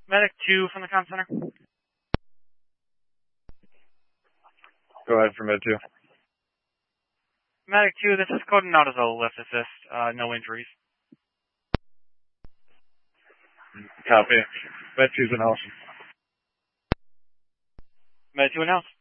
Medic 2 from the comm center. Go ahead for Med 2. Medic 2, this is coding out as a lift assist. No injuries. Copy. Med 2's in house. Med 2 in house.